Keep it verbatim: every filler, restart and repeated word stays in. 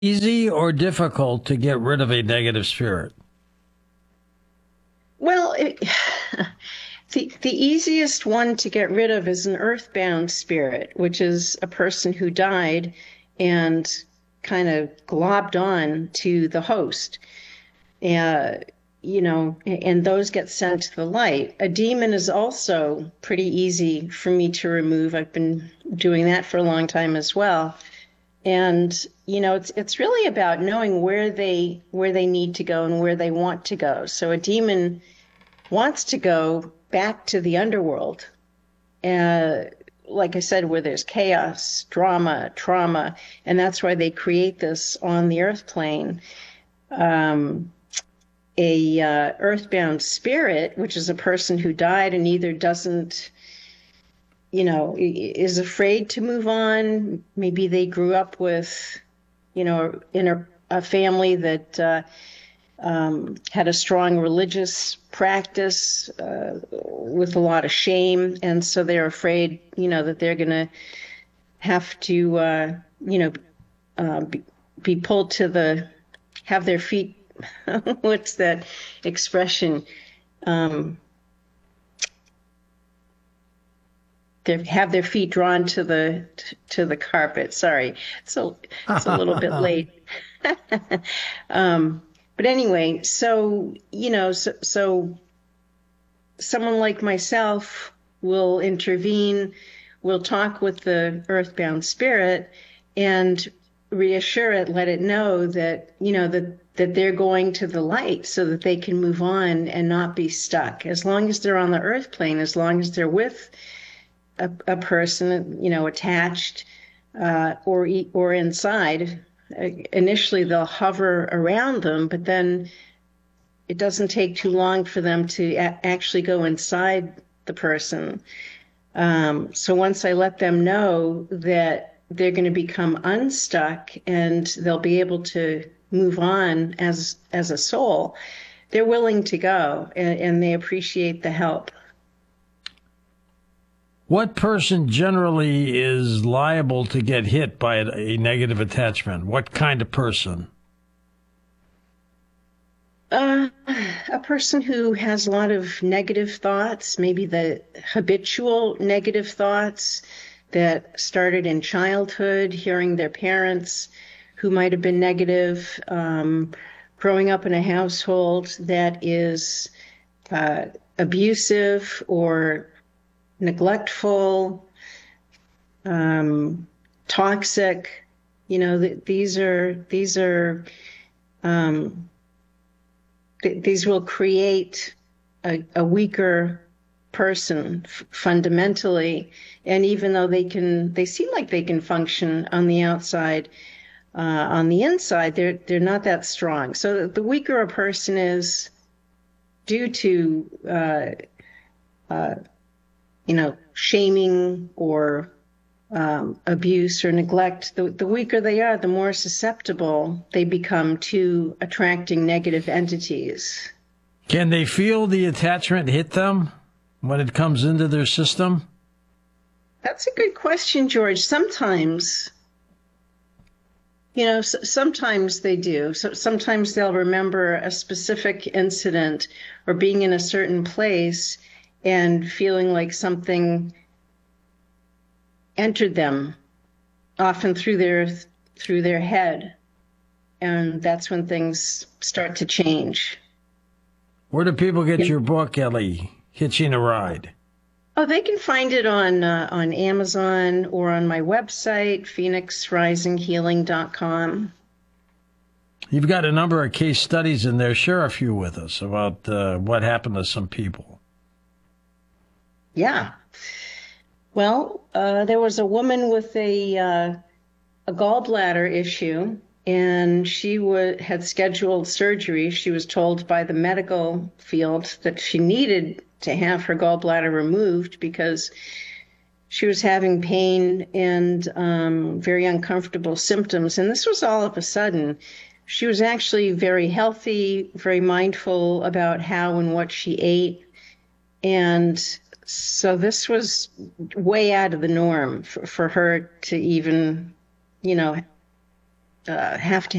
Easy or difficult to get rid of a negative spirit? Well, it, the the easiest one to get rid of is an earthbound spirit, which is a person who died and kind of globbed on to the host. Uh, you know, and those get sent to the light. A demon is also pretty easy for me to remove. I've been doing that for a long time as well. And you know, it's it's really about knowing where they where they need to go and where they want to go. So a demon wants to go back to the underworld, uh, like I said, where there's chaos, drama, trauma, and that's why they create this on the earth plane. Um, a uh, earthbound spirit, which is a person who died and either doesn't, you know, is afraid to move on. Maybe they grew up with, you know, in a, a family that uh, um, had a strong religious practice uh, with a lot of shame. And so they're afraid, you know, that they're going to have to, uh, you know, uh, be, be pulled to the, have their feet, what's that expression? Um, they have their feet drawn to the to the carpet. Sorry, so it's a little bit late. um, but anyway, so you know, so, so someone like myself will intervene, will talk with the earthbound spirit, and reassure it, let it know that you know that that they're going to the light so that they can move on and not be stuck. As long as they're on the earth plane, as long as they're with a, a person, you know, attached uh, or or inside. Initially, they'll hover around them, but then it doesn't take too long for them to a- actually go inside the person. Um, so once I let them know that they're going to become unstuck and they'll be able to move on as as a soul, they're willing to go and, and they appreciate the help. What person generally is liable to get hit by a, a negative attachment? What kind of person? Uh, a person who has a lot of negative thoughts, maybe the habitual negative thoughts that started in childhood, hearing their parents who might have been negative, um, growing up in a household that is uh, abusive or neglectful, um, toxic. You know, th- these are these are um, th- these will create a, a weaker person f- fundamentally. And even though they can, they seem like they can function on the outside, uh, on the inside, they're they're not that strong. So the weaker a person is, due to uh, uh, you know, shaming or um, abuse or neglect, the, the weaker they are, the more susceptible they become to attracting negative entities. Can they feel the attachment hit them when it comes into their system? That's a good question, George. Sometimes, you know, s- sometimes they do. So sometimes they'll remember a specific incident or being in a certain place and feeling like something entered them, often through their through their head, and that's when things start to change. Where do people get Yeah. your book, Ellie? Hitching a Ride. Oh, they can find it on uh, on Amazon or on my website, phoenix rising healing dot com. You've got a number of case studies in there. Share a few with us about uh, what happened to some people. Yeah. Well, uh, there was a woman with a uh, a gallbladder issue, and she wa had scheduled surgery. She was told by the medical field that she needed to have her gallbladder removed because she was having pain and um, very uncomfortable symptoms. And this was all of a sudden. She was actually very healthy, very mindful about how and what she ate. And so this was way out of the norm for, for her to even, you know, uh, have to